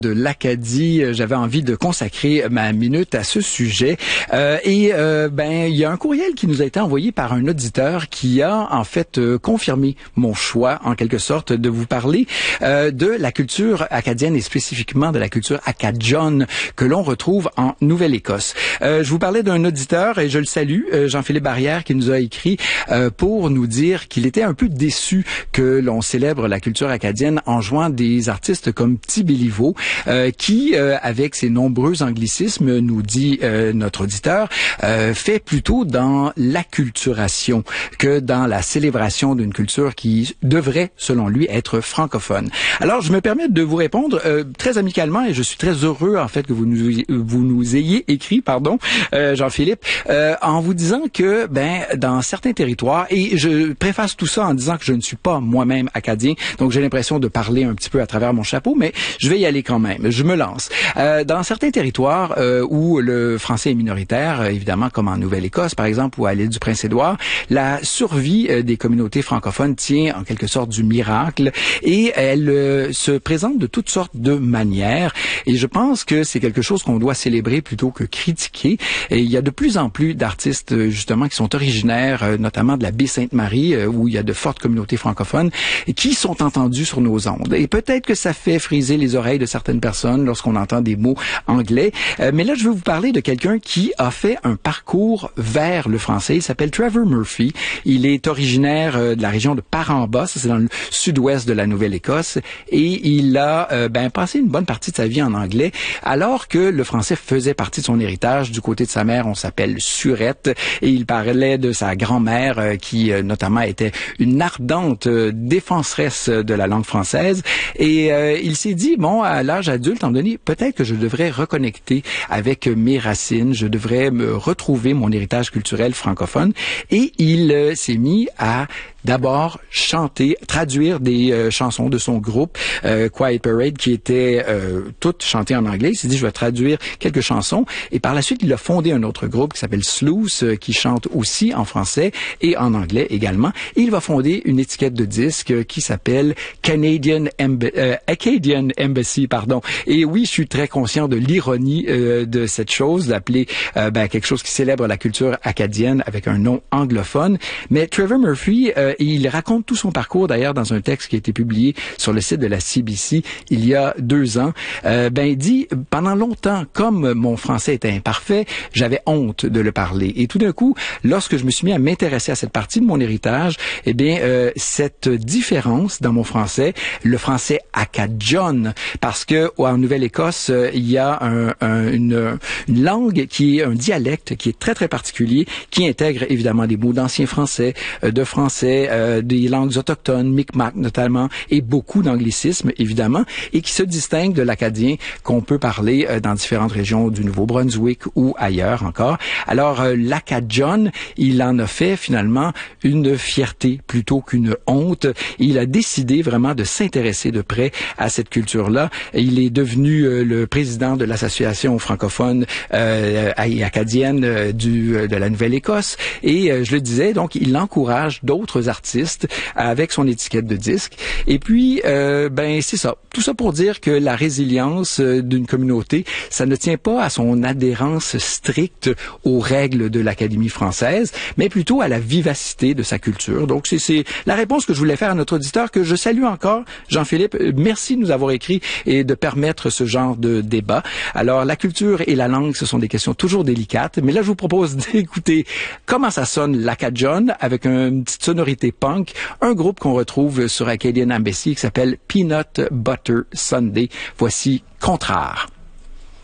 De l'Acadie, j'avais envie de consacrer ma minute à ce sujet. Il y a un courriel qui nous a été envoyé par un auditeur qui a en fait confirmé mon choix, en quelque sorte, de vous parler de la culture acadienne et spécifiquement de la culture acadiane que l'on retrouve en Nouvelle-Écosse. Je vous parlais d'un auditeur et je le salue, Jean-Philippe Barrière, qui nous a écrit pour nous dire qu'il était un peu déçu que l'on célèbre la culture acadienne en jouant des artistes comme Petit Béliveau, qui, avec ses nombreux anglicismes, nous dit notre auditeur, fait plutôt dans l'acculturation que dans la célébration d'une culture qui devrait, selon lui, être francophone. Alors, je me permets de vous répondre très amicalement et je suis très heureux, en fait, que vous nous ayez écrit, Jean-Philippe, en vous disant que, dans certains territoires, et je préface tout ça en disant que je ne suis pas moi-même acadien, donc j'ai l'impression de parler un petit peu à travers mon chapeau, mais je vais y aller quand même. Je me lance. Dans certains territoires où le français est minoritaire, évidemment comme en Nouvelle-Écosse par exemple ou à l'île du Prince-Édouard, la survie des communautés francophones tient en quelque sorte du miracle et elle se présente de toutes sortes de manières et je pense que c'est quelque chose qu'on doit célébrer plutôt que critiquer. Et il y a de plus en plus d'artistes justement qui sont originaires notamment de la Baie-Sainte-Marie où il y a de fortes communautés francophones et qui sont entendus sur nos ondes. Et peut-être que ça fait friser les oreilles de certaines personnes lorsqu'on entend des mots anglais. Mais là, je veux vous parler de quelqu'un qui a fait un parcours vers le français. Il s'appelle Trevor Murphy. Il est originaire de la région de Paramba, ça c'est dans le sud-ouest de la Nouvelle-Écosse, et il a passé une bonne partie de sa vie en anglais, alors que le français faisait partie de son héritage. Du côté de sa mère, on s'appelle Surette, et il parlait de sa grand-mère qui notamment était une ardente défenseresse de la langue française. Et il s'est dit, à l'âge adulte, en donné, peut-être que je devrais reconnecter avec mes racines, je devrais me retrouver mon héritage culturel francophone. Et il s'est mis à d'abord chanter, traduire des chansons de son groupe Quiet Parade qui étaient toutes chantées en anglais. Il s'est dit, je vais traduire quelques chansons. Et par la suite, il a fondé un autre groupe qui s'appelle Sluice qui chante aussi en français et en anglais également. Et il va fonder une étiquette de disques qui s'appelle Acadian Embassy. Et oui, je suis très conscient de l'ironie de cette chose, d'appeler quelque chose qui célèbre la culture acadienne avec un nom anglophone. Mais Trevor Murphy, il raconte tout son parcours d'ailleurs dans un texte qui a été publié sur le site de la CBC il y a 2 ans. Il dit, pendant longtemps, comme mon français était imparfait, j'avais honte de le parler. Et tout d'un coup, lorsque je me suis mis à m'intéresser à cette partie de mon héritage, cette différence dans mon français, le français acadian, parce que en Nouvelle-Écosse, il y a une langue qui est un dialecte qui est très très particulier, qui intègre évidemment des mots d'ancien français, de français, des langues autochtones, Micmac notamment, et beaucoup d'anglicismes évidemment, et qui se distingue de l'acadien qu'on peut parler dans différentes régions du Nouveau-Brunswick ou ailleurs encore. Alors l'acadian, il en a fait finalement une fierté plutôt qu'une honte. Il a décidé vraiment de s'intéresser de près à cette culture-là. Il est devenu le président de l'association francophone et acadienne de la Nouvelle-Écosse. Et je le disais, donc, il encourage d'autres artistes avec son étiquette de disque. Et puis, c'est ça. Tout ça pour dire que la résilience d'une communauté, ça ne tient pas à son adhérence stricte aux règles de l'Académie française, mais plutôt à la vivacité de sa culture. Donc, c'est la réponse que je voulais faire à notre auditeur, que je salue encore, Jean-Philippe. Merci de nous avoir écrit et de permettre ce genre de débat. Alors, la culture et la langue, ce sont des questions toujours délicates, mais là, je vous propose d'écouter comment ça sonne l'acadian avec une petite sonorité punk, un groupe qu'on retrouve sur Acadian Embassy qui s'appelle Peanut Butter Sunday. Voici Contraire.